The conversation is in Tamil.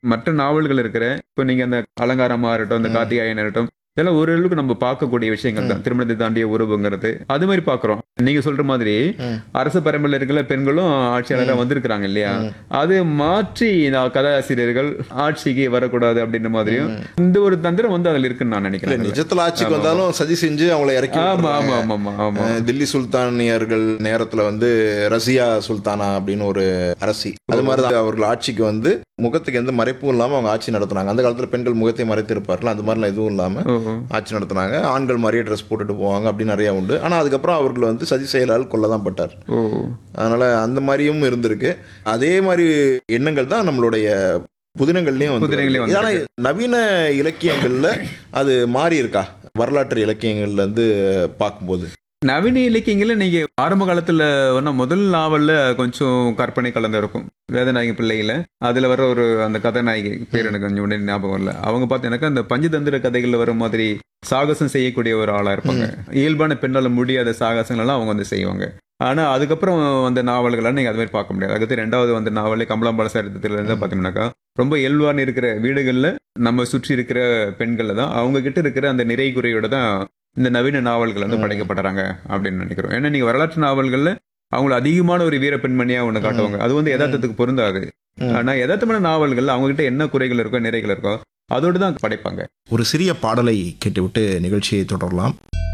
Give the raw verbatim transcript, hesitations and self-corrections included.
மற்ற நாவல்கள் இருக்கிற இப்போ நீங்க அந்த அலங்காரமா இருக்கட்டும், அந்த ம். கார்த்திகாயன் இருக்கட்டும், இதெல்லாம் ஓரளவுக்கு நம்ம பார்க்கக்கூடிய விஷயங்கள் தான். ம். திருமணத்தை தாண்டிய உறவுங்கிறது. அது மாதிரி பார்க்குறோம். நீங்க சொல்ற மாதிரி ம். அரச பரம்பரையில இருக்கிற பெண்களும் ஆட்சியாளரா ம். வந்திருக்கிறாங்க இல்லையா? ம். அது மாற்றி நான் கதாசிரியர்கள் ஆட்சிக்கு வரக்கூடாது அப்படின்ற மாதிரியும் ம். இந்த ஒரு தந்திரம் வந்து அதுல இருக்குன்னு நான் இல்ல நினைக்கிறேன். அதுல. நிஜத்துல ஆட்சிக்கு ஆமா, ஆமா. வந்தாலும் சதி செஞ்சு அவங்கள இறக்கி ஆமா, விட்டுறாங்க. ஆமா, ஆமா, ஆமா, ஆமா. அஹ் தில்லி சுல்தானியர்கள் நேரத்துல வந்து ரசியா சுல்தானா அப்படின்னு ஒரு அரசி, அது மாதிரி தான் அவர்கள் ஆட்சிக்கு வந்து முகத்துக்கு எந்த மறைப்பும் இல்லாம அவங்க ஆட்சி நடத்துனாங்க. அந்த காலத்துல பெண்கள் முகத்தை மறைத்து இருப்பார்கள், அந்த மாதிரிலாம் எதுவும் இல்லாம ஓஹோ. ஆட்சி நடத்துனாங்க. ஆண்கள் மாதிரியே ட்ரெஸ் போட்டுட்டு போவாங்க, அப்படி நிறைய உண்டு. ஆனா அதுக்கப்புறம் அவர்கள் வந்து சதி செயலால் கொல்லதான் பட்டார். ஓ. அதனால அந்த மாதிரியும் இருந்திருக்கு. அதே மாதிரி எண்ணங்கள் தான் நம்மளுடைய புதினங்கள்லயும் வந்து புதினங்களையும் வருது. ஆனா வந்திருக்கு. நவீன இலக்கியங்கள்ல அது மாறி இருக்கா வரலாற்று இலக்கியங்கள்ல இருந்து பார்க்கும்போது? நவீன இலக்கியங்கள்ல நீங்க ஆரம்ப காலத்துல வேணா முதல் நாவல்ல கொஞ்சம் கற்பனை கலந்து இருக்கும். வேதநாயகி பிள்ளையில அதுல வர ஒரு அந்த கதாநாயகி பேர் எனக்கு கொஞ்சம் உடனே ஞாபகம் இல்ல. அவங்க பார்த்தீங்கன்னாக்கா அந்த பஞ்சதந்திர கதைகள்ல வர மாதிரி சாகசம் செய்யக்கூடிய ஒரு ஆளா இருப்பாங்க. இயல்பான பெண்ணால முடியாத சாகசங்கள் எல்லாம் அவங்க வந்து செய்வாங்க. ஆனா அதுக்கப்புறம் அந்த நாவல்கள்லாம் நீங்க அது மாதிரி பார்க்க முடியாது. அதுக்கு ரெண்டாவது வந்து நாவலே கமலாம்பாள சரித்திரத்துல இருந்து பார்த்தீங்கன்னாக்கா ரொம்ப இயல்பான இருக்கிற வீடுகள்ல நம்ம சுற்றி இருக்கிற பெண்கள்ல தான் அவங்க கிட்ட இருக்கிற அந்த நிறை குறையோட தான் இந்த நவீன நாவல்கள் வந்து ம். படைக்கப்படுறாங்க அப்படின்னு நினைக்கிறோம். ஏன்னா நீங்க வரலாற்று நாவல்கள்ல அவங்கள அதிகமான ஒரு வீர பெண்மணியா ஒண்ணு காட்டுவாங்க. அது வந்து ம். யதார்த்தத்துக்கு பொருந்தாது. ம். ஆனா யதார்த்தமான நாவல்கள் அவங்க கிட்ட என்ன குறைகள் இருக்கோ நிறைகள் இருக்கோ அதோடு தான் படைப்பாங்க. ஒரு சிறிய பாடலை கேட்டுவிட்டு நிகழ்ச்சியை தொடரலாம்.